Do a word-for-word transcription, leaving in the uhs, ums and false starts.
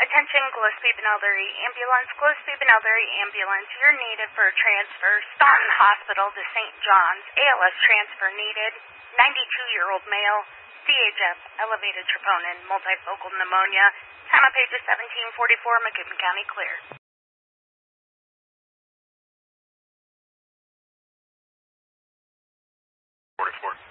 Attention, Gillespie Beneldery Ambulance. Gillespie Beneldery Ambulance, you're needed for a transfer. Staunton Hospital to Saint John's. A L S transfer needed. ninety-two-year-old male. C H F, elevated troponin, multifocal pneumonia. Time of page is seventeen forty-four, McCutcheon County clear. forty-four.